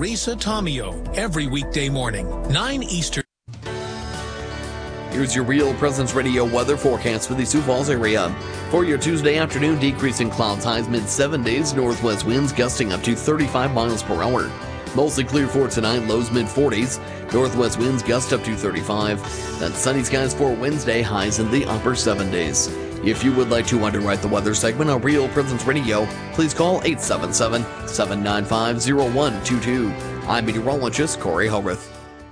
Teresa Tomeo every weekday morning, 9 Eastern. Here's your Real Presence Radio weather forecast for the Sioux Falls area. For your Tuesday afternoon, decreasing clouds, highs mid-70s, northwest winds gusting up to 35 miles per hour. Mostly clear for tonight, lows mid-40s, northwest winds gust up to 35. Then sunny skies for Wednesday, highs in the upper 70s. If you would like to underwrite the weather segment on Real Presence Radio, please call 877-795-0122. I'm meteorologist Corey Hellrith.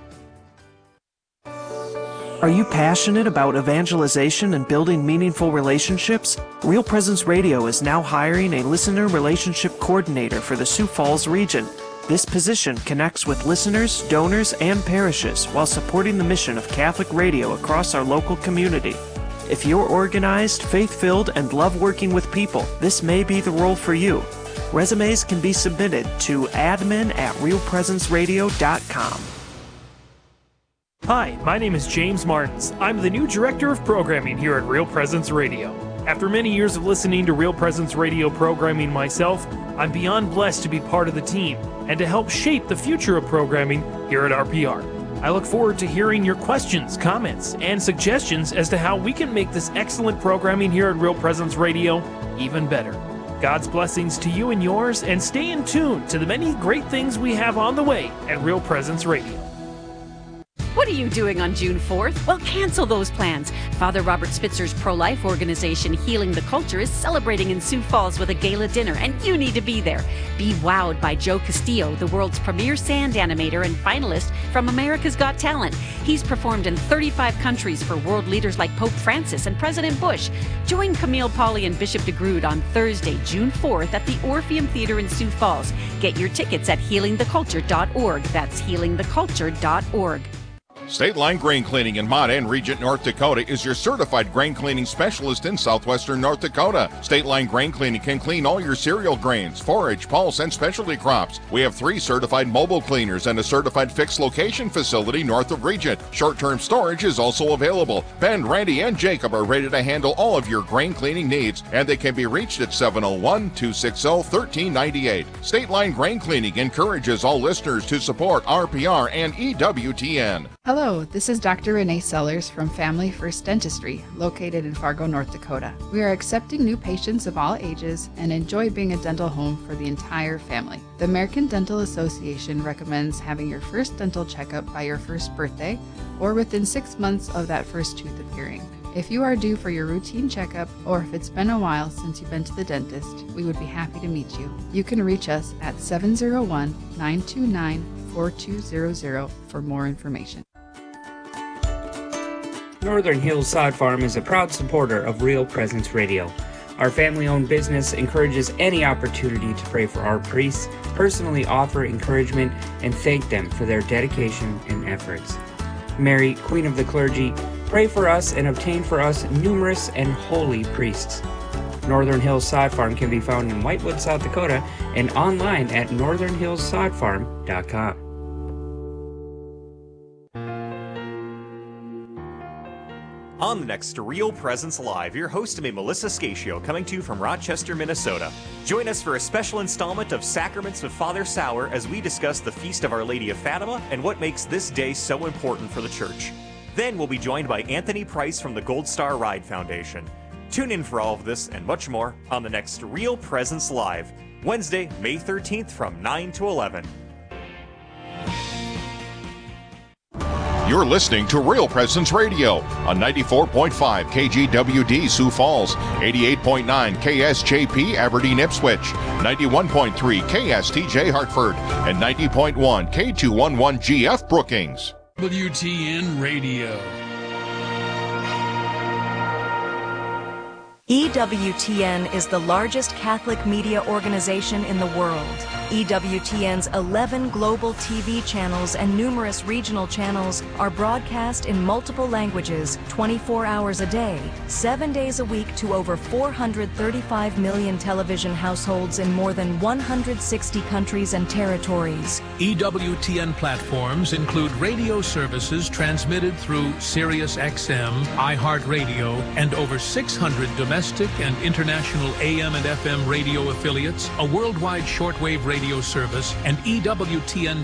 Are you passionate about evangelization and building meaningful relationships? Real Presence Radio is now hiring a listener relationship coordinator for the Sioux Falls region. This position connects with listeners, donors, and parishes while supporting the mission of Catholic radio across our local community. If you're organized, faith-filled, and love working with people, this may be the role for you. Resumes can be submitted to admin@realpresenceradio.com. Hi, my name is James Martins. I'm the new Director of Programming here at Real Presence Radio. After many years of listening to Real Presence Radio programming myself, I'm beyond blessed to be part of the team and to help shape the future of programming here at RPR. I look forward to hearing your questions, comments, and suggestions as to how we can make this excellent programming here at Real Presence Radio even better. God's blessings to you and yours, and stay in tune to the many great things we have on the way at Real Presence Radio. What are you doing on June 4th? Well, cancel those plans. Father Robert Spitzer's pro-life organization, Healing the Culture, is celebrating in Sioux Falls with a gala dinner, and you need to be there. Be wowed by Joe Castillo, the world's premier sand animator and finalist from America's Got Talent. He's performed in 35 countries for world leaders like Pope Francis and President Bush. Join Camille Pauly and Bishop DeGrood on Thursday, June 4th at the Orpheum Theater in Sioux Falls. Get your tickets at healingtheculture.org. That's healingtheculture.org. State Line Grain Cleaning in Mott and Regent, North Dakota is your certified grain cleaning specialist in southwestern North Dakota. State Line Grain Cleaning can clean all your cereal grains, forage, pulse, and specialty crops. We have 3 certified mobile cleaners and a certified fixed location facility north of Regent. Short-term storage is also available. Ben, Randy, and Jacob are ready to handle all of your grain cleaning needs, and they can be reached at 701-260-1398. State Line Grain Cleaning encourages all listeners to support RPR and EWTN. Hello, this is Dr. Renee Sellers from Family First Dentistry, located in Fargo, North Dakota. We are accepting new patients of all ages and enjoy being a dental home for the entire family. The American Dental Association recommends having your first dental checkup by your first birthday or within 6 months of that first tooth appearing. If you are due for your routine checkup, or if it's been a while since you've been to the dentist, we would be happy to meet you. You can reach us at 701-929-4200 for more information. Northern Hills Sod Farm is a proud supporter of Real Presence Radio. Our family-owned business encourages any opportunity to pray for our priests, personally offer encouragement, and thank them for their dedication and efforts. Mary, Queen of the Clergy, pray for us and obtain for us numerous and holy priests. Northern Hills Sod Farm can be found in Whitewood, South Dakota, and online at northernhillssodfarm.com. On the next Real Presence Live, your host is Melissa Scatio, coming to you from Rochester, Minnesota. Join us for a special installment of Sacraments with Father Sauer as we discuss the Feast of Our Lady of Fatima and what makes this day so important for the Church. Then we'll be joined by Anthony Price from the Gold Star Ride Foundation. Tune in for all of this and much more on the next Real Presence Live, Wednesday, May 13th from 9 to 11. You're listening to Real Presence Radio on 94.5 KGWD Sioux Falls, 88.9 KSJP Aberdeen Ipswich, 91.3 KSTJ Hartford, and 90.1 K211GF Brookings. WTN Radio. EWTN is the largest Catholic media organization in the world. EWTN's 11 global TV channels and numerous regional channels are broadcast in multiple languages 24 hours a day, 7 days a week to over 435 million television households in more than 160 countries and territories. EWTN platforms include radio services transmitted through Sirius XM, iHeartRadio, and over 600 domestic and international AM and FM radio affiliates, a worldwide shortwave radio service, and EWTN